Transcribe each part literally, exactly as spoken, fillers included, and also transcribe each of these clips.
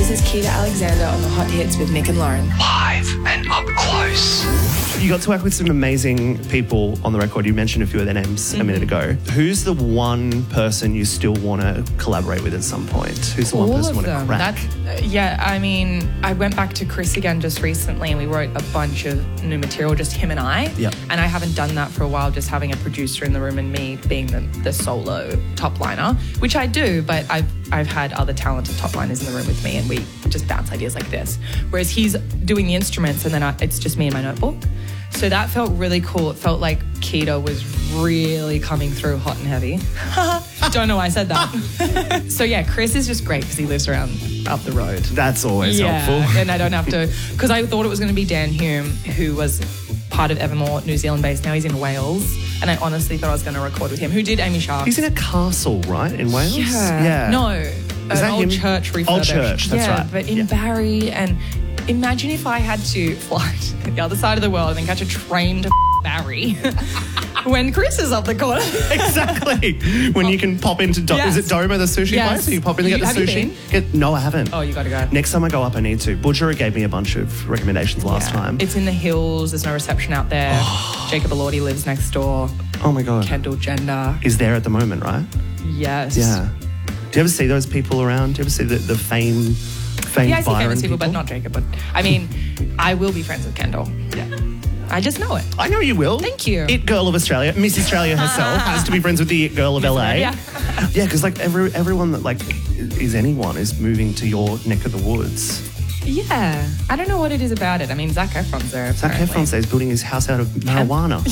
This is Keita Alexander on the Hot Hits with Nick and Lauren. Live and up close. You got to work with some amazing people on the record. You mentioned a few of their names mm-hmm. a minute ago. Who's the one person you still want to collaborate with at some point? Who's the All one person you of want to them. crack? That's, uh, yeah, I mean, I went back to Chris again just recently and we wrote a bunch of new material, just him and I. Yep. And I haven't done that for a while, just having a producer in the room and me being the, the solo top liner, which I do, but I've I've had other talented top liners in the room with me and we just bounce ideas like this. Whereas he's doing the instruments and then I, it's just me and my notebook. So that felt really cool. It felt like Keita was really coming through hot and heavy. Don't know why I said that. So yeah, Chris is just great because he lives around up the road. That's always yeah, helpful. And I don't have to, because I thought it was going to be Dan Hume, who was part of Evermore, New Zealand based. Now he's in Wales. And I honestly thought I was going to record with him, who did Amy Sharp. He's in a castle, right, in Wales? Yeah. yeah. No, Is an that old him? church refurbished. Old church, that's yeah, right. But in yeah. Barrie, and imagine if I had to fly to the other side of the world and then catch a train to Barrie when Chris is up the corner. Exactly. When you can pop into, Do- Yes. is it Doma, the sushi Yes. place? So you pop in and You- get the have you sushi? been? Get, no, I haven't. Oh, you got to go. Next time I go up, I need to. Butchera gave me a bunch of recommendations last Yeah. time. It's in the hills. There's no reception out there. Jacob Elordi lives next door. Oh my God. Kendall Jenner. Is there at the moment, right? Yes. Yeah. Do you ever see those people around? Do you ever see the, the fame, famed Yeah, I see Byron famous people, people? but not Jacob. But I mean, I will be friends with Kendall. Yeah. I just know it. I know you will. Thank you. It girl of Australia, Miss Australia herself, has to be friends with the it girl of L A. Yeah. Yeah, because like every everyone that like is anyone is moving to your neck of the woods. Yeah. I don't know what it is about it. I mean, Zac Efron's there. Zac apparently. Efron says he's building his house out of marijuana.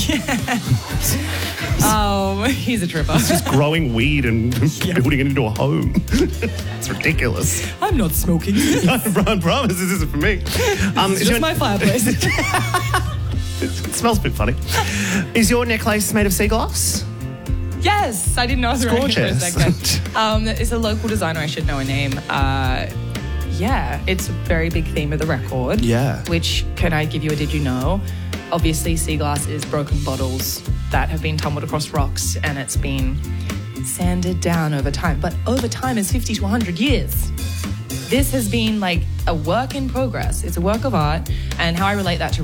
Oh, he's a tripper. Just growing weed and building it into a home. It's ridiculous. I'm not smoking. I promise this isn't for me. Um, It's is just your- my fireplace. It smells a bit funny. Is your necklace made of sea glass? Yes, I didn't know I was wearing it for a gorgeous. second. Um, it's a local designer. I should know a name. Uh, yeah, it's a very big theme of the record. Yeah. Which, can I give you a did you know? Obviously, sea glass is broken bottles that have been tumbled across rocks and it's been sanded down over time. But over time is fifty to one hundred years. This has been like a work in progress. It's a work of art. And how I relate that to